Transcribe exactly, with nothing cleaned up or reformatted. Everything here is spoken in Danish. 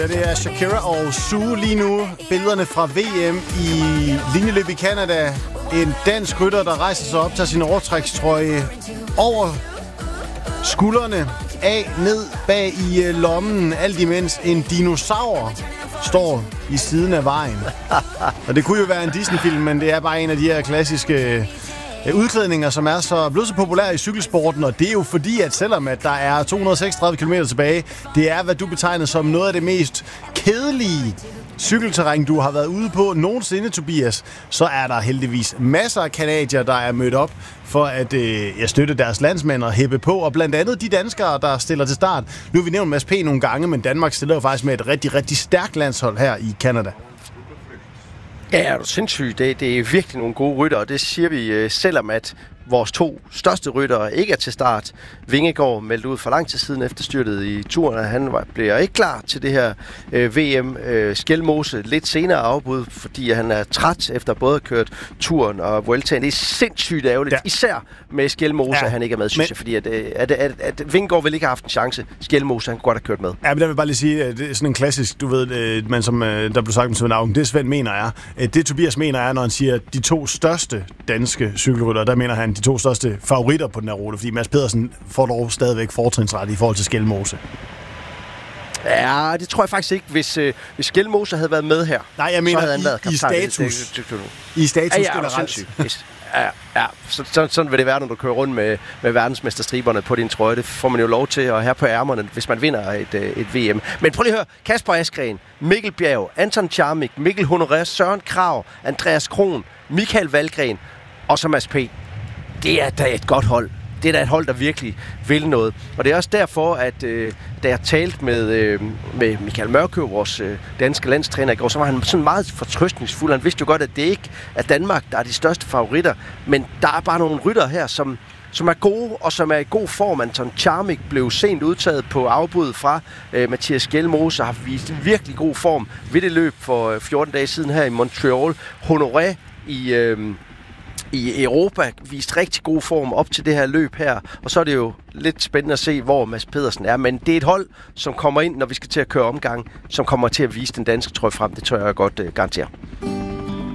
Ja, det er Shakira og Sue lige nu. Billederne fra V M i linjeløb i Canada. En dansk rytter, der rejser sig op, tager sin overtrækstrøje over skuldrene, af, ned bag i lommen, alt imens en dinosaur står i siden af vejen. Og det kunne jo være en Disney-film, men det er bare en af de her klassiske udklædninger, som er så blevet så populære i cykelsporten, og det er jo fordi, at selvom at der er to hundrede og seksogtredive kilometer tilbage, det er, hvad du betegner som noget af det mest kedelige cykelterræn, du har været ude på nogensinde, Tobias, så er der heldigvis masser af canadier, der er mødt op for at øh, ja, støtte deres landsmænd og hæppe på, og blandt andet de danskere, der stiller til start. Nu har vi nævnt Mads P. nogle gange, men Danmark stiller jo faktisk med et rigtig, rigtig stærkt landshold her i Canada. Ja, er du sindssygt. Det, det er virkelig nogle gode rytter, og det siger vi, selvom at vores to største ryttere ikke er til start. Vingegaard meldte ud for lang tid siden efter styrtet i turen, han var, bliver ikke klar til det her øh, V M. Øh, Skjelmose lidt senere afbud, fordi han er træt efter både at kørt turen og Vueltaen. Det er sindssygt ærgerligt, ja. Især med Skjelmose, ja. At han ikke er med, synes men... jeg, fordi at, at, at, at Vingegaard ville ikke have haft en chance. Skjelmose, han kunne godt have kørt med. Ja, men der vil bare lige sige, at det er sådan en klassisk, du ved, man som der blev sagt med Svend Auken, det Svend mener er, det Tobias mener er, når han siger, de to største danske cykelryttere, der mener han de to største favoritter på den her rute, fordi Mads Pedersen får dog stadigvæk fortrinsret i forhold til Skjelmose. Ja, det tror jeg faktisk ikke. Hvis, øh, hvis Skjelmose havde været med her, nej, jeg mener, så havde han været i, i status. I status ja, ja, generelt. Ja, ja. Så, så, sådan vil det være, når du kører rundt med, med verdensmesterstriberne på din trøje. Det får man jo lov til at have på ærmerne, hvis man vinder et, et V M. Men prøv lige at høre. Kasper Asgreen, Mikkel Bjerg, Anton Charmik, Mikkel Honoré, Søren Krag, Andreas Kron, Michael Valgren og så Mads P. Det er da et godt hold. Det er da et hold, der virkelig vil noget. Og det er også derfor, at øh, da jeg talte med, øh, med Michael Mørkøv, vores øh, danske landstræner i går, så var han sådan meget fortrøstningsfuld. Han vidste jo godt, at det ikke er Danmark, der er de største favoritter. Men der er bare nogle rytter her, som, som er gode og som er i god form. Anton Charmik blev sent udtaget på afbud fra øh, Mathias Skjelmose og har vist virkelig god form ved det løb for fjorten dage siden her i Montreal. Honoré i... Øh, i Europa vist rigtig god form op til det her løb her, og så er det jo lidt spændende at se, hvor Mads Pedersen er, men det er et hold, som kommer ind, når vi skal til at køre omgang, som kommer til at vise den danske trøje frem, det tør jeg godt uh, garantere.